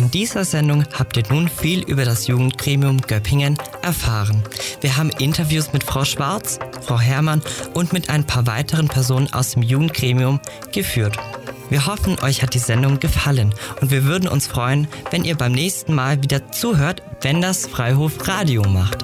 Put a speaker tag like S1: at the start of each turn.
S1: In dieser Sendung habt ihr nun viel über das Jugendgremium Göppingen erfahren. Wir haben Interviews mit Frau Schwarz, Frau Herrmann und mit ein paar weiteren Personen aus dem Jugendgremium geführt. Wir hoffen, euch hat die Sendung gefallen und wir würden uns freuen, wenn ihr beim nächsten Mal wieder zuhört, wenn das Freihof Radio macht.